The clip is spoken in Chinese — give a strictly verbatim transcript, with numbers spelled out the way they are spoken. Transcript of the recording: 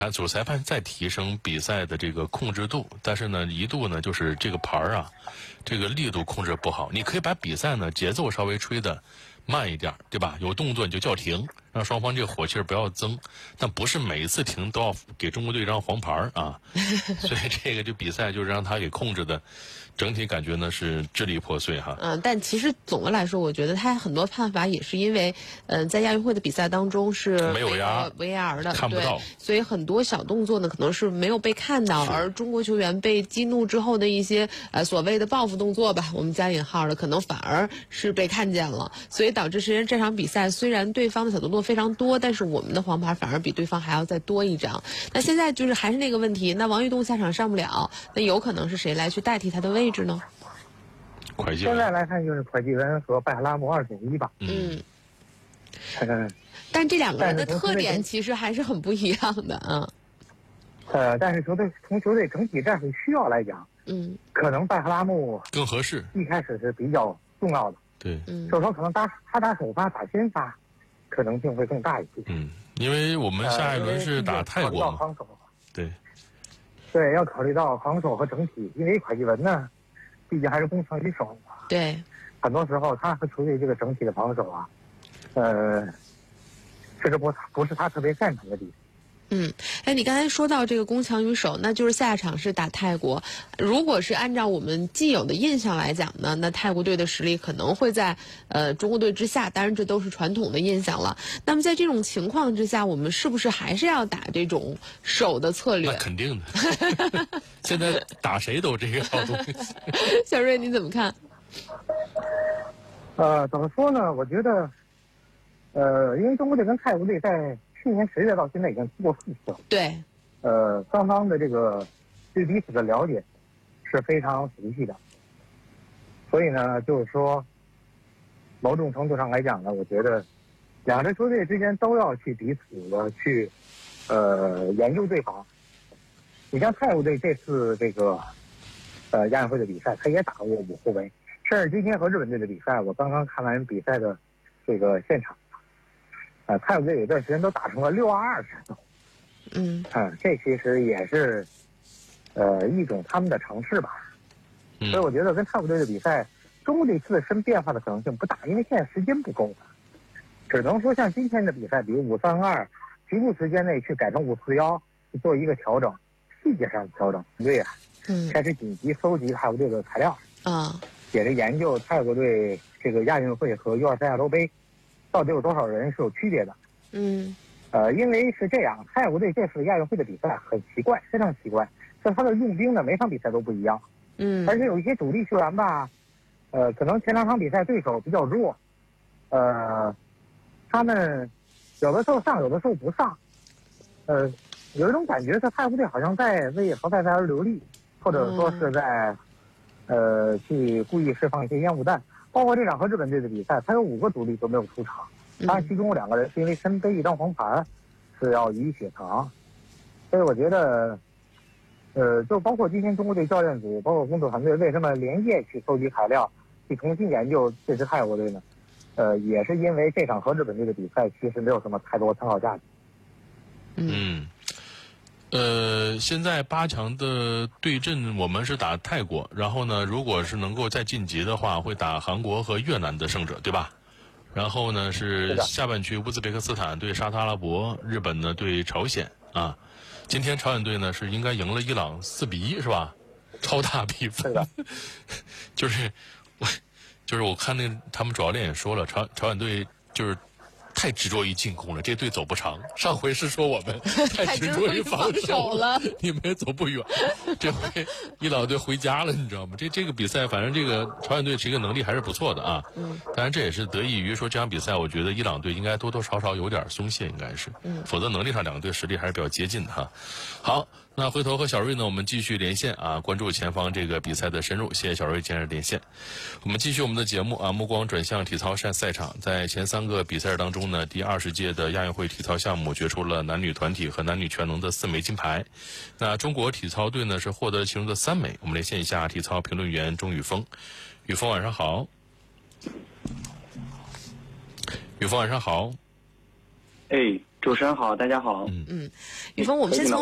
啊，主裁判再提升比赛的这个控制度，但是呢，一度呢就是这个牌儿啊，这个力度控制不好。你可以把比赛呢节奏稍微吹的慢一点，对吧？有动作你就叫停，让双方这个火气不要增。但不是每一次停都要给中国队一张黄牌啊，所以这个就比赛就让他给控制的。整体感觉呢是支离破碎哈。 嗯，但其实总的来说，我觉得他很多判罚也是因为，呃，在亚运会的比赛当中是没有 V R V R 的， 看不到， 所以很多小动作呢可能是没有被看到，而中国球员被激怒之后的一些呃所谓的报复动作吧，我们加引号的，可能反而是被看见了，所以导致实际上这场比赛虽然对方的小动作非常多，但是我们的黄牌反而比对方还要再多一张。那现在就是还是那个问题，那王玉栋下场上不了，那有可能是谁来去代替他的位置呢？ 现在来看就是蒯基文和拜赫拉姆二选一吧。 嗯。 嗯。 但这两个人的特点其实还是很不一样的啊。 呃，但是球队从球队整体战术需要来讲， 嗯， 可能拜赫拉姆更合适。 一开始是比较重要的。 对。 嗯。 就是说，可能打他打首发打先发，可能性会更大一些。 嗯，因为我们下一轮是打泰国嘛。 防守。 对。 对，要考虑到防守和整体，因为蒯基文呢。毕竟还是攻强于守， 对， 很多时候他和球队这个整体的防守啊，呃，确实不不是他特别擅长的地方。 嗯，哎，你刚才说到这个攻强于守，那就是下一场是打泰国。如果是按照我们既有的印象来讲呢，那泰国队的实力可能会在呃中国队之下，当然这都是传统的印象了。那么在这种情况之下，我们是不是还是要打这种守的策略？ 那肯定的，现在打谁都这个套东西。 小瑞你怎么看？ 呃，怎么说呢？我觉得，呃，因为中国队跟泰国队在去年十月到现在已经踢过四次了。 对。 呃，双方的这个对彼此的了解是非常熟悉的，所以呢，就是说，某种程度上来讲呢，我觉得两支球队之间都要去彼此的去呃研究对方。你像泰国队这次这个呃亚运会的比赛，他也打过五后卫，甚至今天和日本队的比赛，我刚刚看完比赛的这个现场。呃，泰国队有段时间都打成了六二二战斗， 嗯， 啊，这其实也是，呃，一种他们的尝试吧。 嗯、 所以我觉得跟泰国队的比赛，中国队自身变化的可能性不大，因为现在时间不够，只能说像今天的比赛，比如五三二，局部时间内去改成五四幺，去做一个调整，细节上的调整。对呀、啊， 嗯， 开始紧急搜集泰国队的材料啊， 接着研究泰国队这个亚运会和 U 二三亚洲杯。到底有多少人是有区别的？ 嗯， 呃，因为是这样，泰国队这次亚运会的比赛很奇怪，非常奇怪，像他的用兵呢，每场比赛都不一样。 嗯， 而且有一些主力球员吧，呃，可能前两场比赛对手比较弱，呃，他们有的时候上，有的时候不上，呃，有一种感觉，他泰国队好像在为淘汰赛而流力，或者说是在，呃，去故意释放一些烟雾弹。包括这场和日本队的比赛，他有五个主力都没有出场，当然其中有两个人是因为身背一张黄牌，是要予以血偿。所以我觉得，呃，就包括今天中国队教练组，包括工作团队，为什么连夜去搜集材料，去重新研究这支泰国队呢？呃，也是因为这场和日本队的比赛其实没有什么太多参考价值。 嗯。呃，现在八强的对阵我们是打泰国，然后呢，如果是能够再晋级的话，会打韩国和越南的胜者，对吧？然后呢是下半区乌兹别克斯坦对沙特阿拉伯，日本呢对朝鲜啊。今天朝鲜队呢是应该赢了伊朗四比一，是吧？超大比分。就是我就是我看那个他们主教练也说了，朝朝鲜队就是太执着于进攻了，这队走不长。上回是说我们太执着于防守了，你们也走不远。这回伊朗队回家了，你知道吗？这这个比赛，反正这个朝鲜队这个能力还是不错的啊。嗯。当然这也是得益于说这场比赛，我觉得伊朗队应该多多少少有点松懈，应该是。嗯。否则能力上两个队实力还是比较接近的哈。好，那回头和小瑞呢，我们继续连线啊，关注前方这个比赛的深入。谢谢小瑞今日连线。我们继续我们的节目啊，目光转向体操赛赛场，在前三个比赛当中呢，第二十届的亚运会体操项目决出了男女团体和男女全能的四枚金牌。那中国体操队呢是获得其中的三枚。我们连线一下体操评论员钟宇峰。宇峰晚上好。宇峰晚上好。 哎， 主持人好，大家好。 嗯嗯，宇峰，我们先从